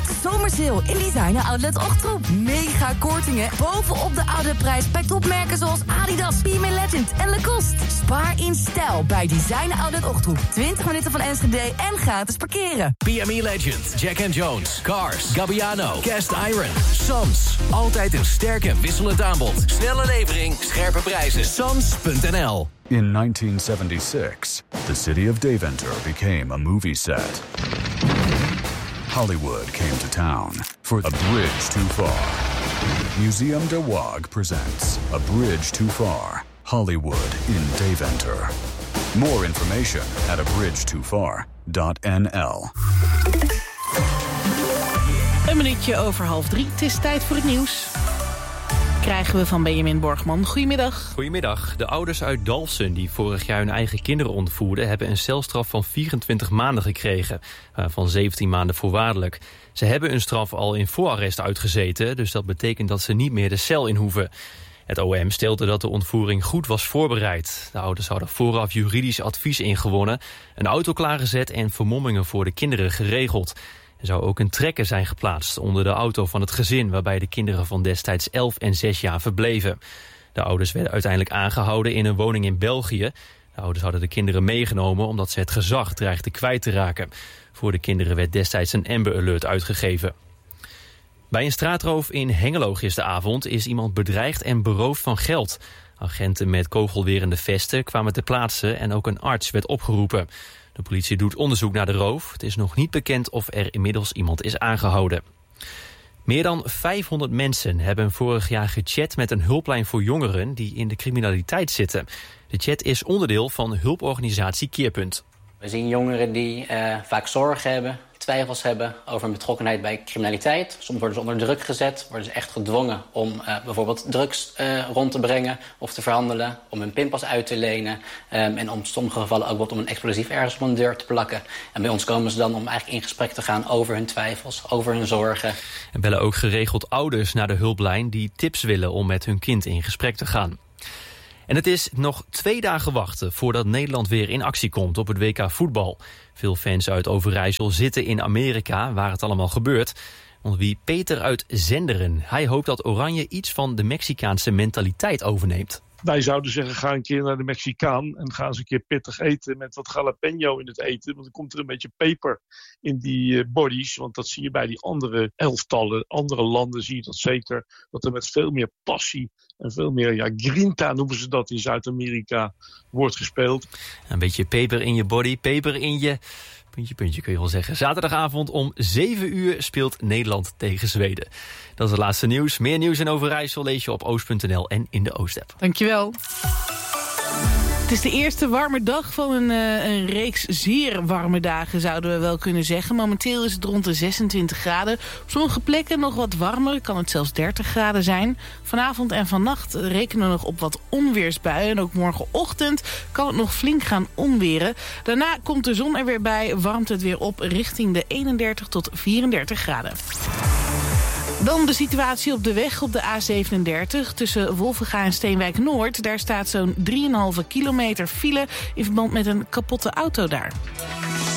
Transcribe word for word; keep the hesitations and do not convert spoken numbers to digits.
Grote zomersale in Designer Outlet Ochtroep. Mega kortingen bovenop de oude prijs bij topmerken zoals Adidas, P M A Legend en Lacoste. Spaar in stijl bij Designer Outlet Ochtroep. twintig minuten van Enschede en gratis parkeren. P M A Legend, Jack and Jones, Cars, Gabbiano, Cast Iron, Sams. Altijd een sterk en wisselend aanbod. Snelle levering, scherpe prijzen. Sams punt n l. In nineteen seventy-six, the city of Deventer became a movie set. Hollywood came to town for A Bridge Too Far. Museum de Waag presents A Bridge Too Far, Hollywood in Deventer. More information at a bridge too far dot n l. Een minuutje over half drie. Het is tijd voor het nieuws. Krijgen we van Benjamin Borgman. Goedemiddag. Goedemiddag. De ouders uit Dalfsen die vorig jaar hun eigen kinderen ontvoerden hebben een celstraf van vierentwintig maanden gekregen. Van zeventien maanden voorwaardelijk. Ze hebben hun straf al in voorarrest uitgezeten, dus dat betekent dat ze niet meer de cel in hoeven. Het O M stelde dat de ontvoering goed was voorbereid. De ouders hadden vooraf juridisch advies ingewonnen, een auto klaargezet en vermommingen voor de kinderen geregeld. Er zou ook een trekker zijn geplaatst onder de auto van het gezin, waarbij de kinderen van destijds elf en zes jaar verbleven. De ouders werden uiteindelijk aangehouden in een woning in België. De ouders hadden de kinderen meegenomen omdat ze het gezag dreigden kwijt te raken. Voor de kinderen werd destijds een Amber Alert uitgegeven. Bij een straatroof in Hengelo gisteravond is iemand bedreigd en beroofd van geld. Agenten met kogelwerende vesten kwamen ter plaatse en ook een arts werd opgeroepen. De politie doet onderzoek naar de roof. Het is nog niet bekend of er inmiddels iemand is aangehouden. Meer dan vijfhonderd mensen hebben vorig jaar gechat met een hulplijn voor jongeren die in de criminaliteit zitten. De chat is onderdeel van hulporganisatie Keerpunt. We zien jongeren die uh, vaak zorgen hebben, twijfels hebben over hun betrokkenheid bij criminaliteit. Soms worden ze onder druk gezet, worden ze echt gedwongen om uh, bijvoorbeeld drugs uh, rond te brengen of te verhandelen, om hun pinpas uit te lenen um, en om in sommige gevallen ook wat om een explosief ergens op een deur te plakken. En bij ons komen ze dan om eigenlijk in gesprek te gaan over hun twijfels, over hun zorgen. En bellen ook geregeld ouders naar de hulplijn die tips willen om met hun kind in gesprek te gaan. En het is nog twee dagen wachten voordat Nederland weer in actie komt op het W K voetbal. Veel fans uit Overijssel zitten in Amerika, waar het allemaal gebeurt. Want wie Peter uit Zenderen. Hij hoopt dat Oranje iets van de Mexicaanse mentaliteit overneemt. Wij zouden zeggen, ga een keer naar de Mexicaan en ga eens een keer pittig eten met wat jalapeno in het eten. Want dan komt er een beetje peper in die uh, bodies. Want dat zie je bij die andere elftallen, andere landen zie je dat zeker. Dat er met veel meer passie en veel meer, ja, grinta noemen ze dat in Zuid-Amerika, wordt gespeeld. Een beetje peper in je body, peper in je... Puntje, puntje kun je wel zeggen. Zaterdagavond om zeven uur speelt Nederland tegen Zweden. Dat is het laatste nieuws. Meer nieuws in Overijssel lees je op oost punt n l en in de Oost-app. Dankjewel. Het is de eerste warme dag van een, uh, een reeks zeer warme dagen, zouden we wel kunnen zeggen. Momenteel is het rond de zesentwintig graden. Op sommige plekken nog wat warmer, kan het zelfs dertig graden zijn. Vanavond en vannacht rekenen we nog op wat onweersbuien. En ook morgenochtend kan het nog flink gaan onweren. Daarna komt de zon er weer bij, warmt het weer op richting de eenendertig tot vierendertig graden. Dan de situatie op de weg op de A zevenendertig tussen Wolvenga en Steenwijk Noord. Daar staat zo'n drieënhalve kilometer file in verband met een kapotte auto daar.